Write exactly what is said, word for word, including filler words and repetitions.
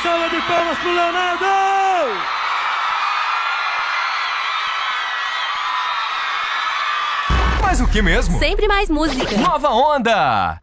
salva de palmas pro Leonardo! Mas o que mesmo? Sempre mais música. Nova Onda!